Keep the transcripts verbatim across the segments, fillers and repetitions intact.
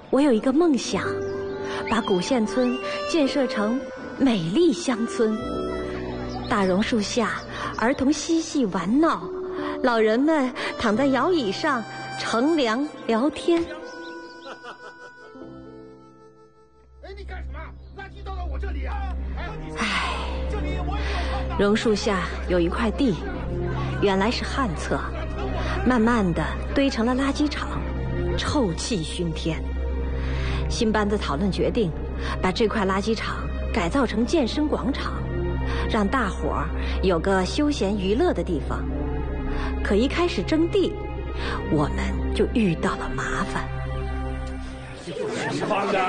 我有一个梦想，把古县村建设成美丽乡村。大榕树下，儿童嬉戏玩闹，老人们躺在摇椅上乘凉聊天。 哎，你干什么？垃圾倒到我这里啊！ 唉，榕树下有一块地，原来是旱厕，慢慢的堆成了垃圾场，臭气熏天。新班子讨论决定，把这块垃圾场改造成健身广场，让大伙儿有个休闲娱乐的地方。可一开始征地，我们就遇到了麻烦。 放的，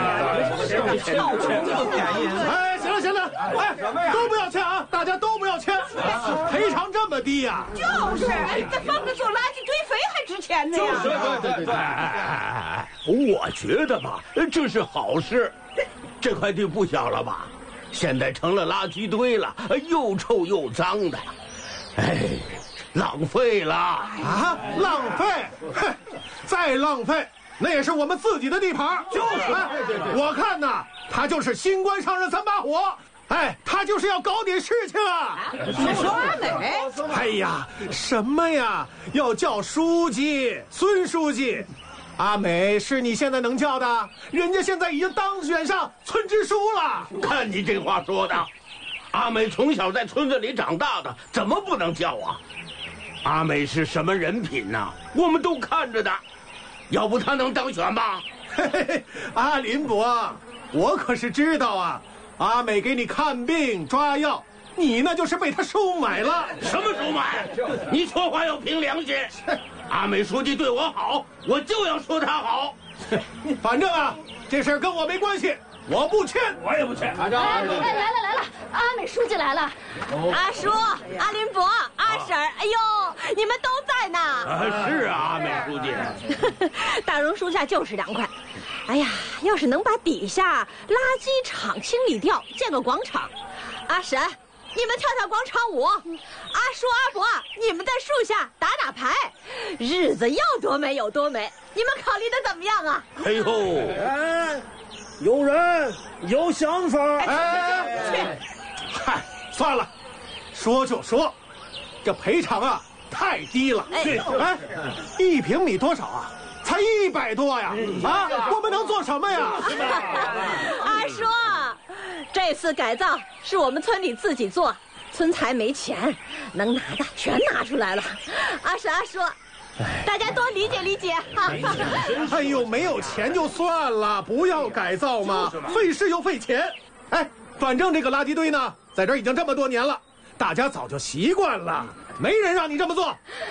哎，行了行了，哎，都不要钱啊！大家都不要钱，赔偿这么低呀？ 就是，这放着做垃圾堆肥还值钱呢呀！ 对对对对， 哎，我觉得吧，这是好事。这块地不小了吧？现在成了垃圾堆了，又臭又脏的，哎，浪费了啊！浪费，哼，再浪费。那也是我们自己的地盘， 就是， 哎，对对对，我看呐，他就是新官上任三把火，哎，他就是要搞点事情啊。 你说阿美？ 哎呀，什么呀？要叫书记，孙书记。阿美是你现在能叫的，人家现在已经当选上村支书了。 看你这话说的，阿美从小在村子里长大的，怎么不能叫啊？阿美是什么人品呢？我们都看着的。要不他能当选吗？ 嘿嘿嘿，阿林伯，我可是知道啊。阿美给你看病抓药，你那就是被他收买了。 什么收买？你说话要凭良心。阿美书记对我好，我就要说他好。 反正啊，这事儿跟我没关系，我不签， 我也不签。 哎，来了来了，阿美书记来了。 阿叔、阿林伯、阿婶儿，哎呦，你们都在呢。 啊，是啊，阿美书记。 大榕树下就是凉快。哎呀，要是能把底下垃圾场清理掉，建个广场。阿婶，你们跳跳广场舞；阿叔、阿伯，你们在树下打打牌，日子要多美有多美。你们考虑的怎么样啊？ 哎呦， 哎，有人有想法。 哎，嗨，算了，说就说，这赔偿啊太低了。 哎， 哎，一平米多少啊？才一百多呀！啊，我们能做什么呀？ 阿叔，这次改造是我们村里自己做，村财没钱，能拿的全拿出来了。阿婶、阿叔，大家多理解理解哈。 哎呦，没有钱就算了，不要改造嘛，费事又费钱。哎，反正这个垃圾堆呢，在这儿已经这么多年了，大家早就习惯了，没人让你这么做。